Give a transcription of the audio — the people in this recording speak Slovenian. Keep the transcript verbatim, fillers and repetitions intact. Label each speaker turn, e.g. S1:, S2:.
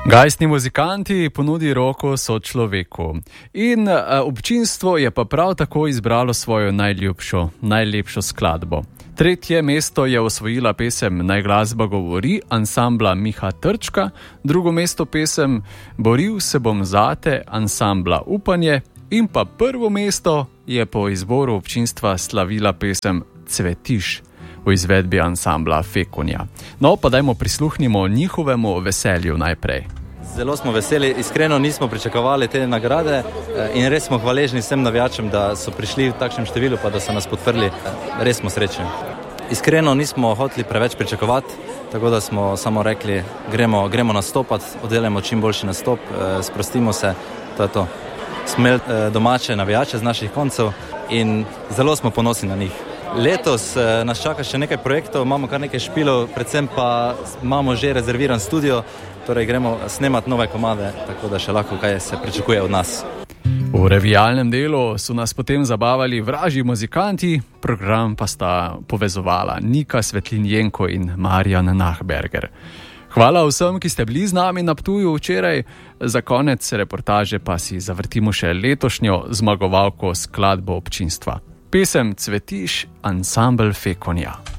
S1: Gajstni muzikanti ponudi roko sočloveku. In uh, občinstvo je pa prav tako izbralo svojo najljubšo, najlepšo skladbo. Tretje mesto je osvojila pesem Naj glasba govori ansambla Miha Trčka, drugo mesto pesem Boril se bom zate ansambla Upanje in pa prvo mesto je po izboru občinstva slavila pesem Cvetiš v izvedbi ansambla Fekonja. No, pa dajmo prisluhnimo njihovemu veselju najprej.
S2: Zelo smo veseli, iskreno nismo pričakovali te nagrade in res smo hvaležni vsem navijačem, da so prišli v takšnem številu, pa da so nas podprli. Res smo srečni. Iskreno nismo hoteli preveč pričakovati, tako da smo samo rekli, gremo, gremo nastopati, oddelamo čim boljši nastop, sprostimo se, to je to. Smo imeli domače navijače z naših koncev in zelo smo ponosni na njih. Letos nas čaka še nekaj projektov, imamo kar nekaj špilov, predvsem pa imamo že rezerviran studio, torej gremo snemati nove komade, tako da še lahko kaj se pričakuje od nas.
S1: V revijalnem delu so nas potem zabavali vražji muzikanti, program pa sta povezovala Nika Svetlin-Jenko in Marjan Nahberger. Hvala vsem, ki ste bili z nami na Ptuju včeraj. Za konec reportaže pa si zavrtimo še letošnjo zmagovalko skladbo občinstva. Pesem Cvetiš, ansambel Fekonja.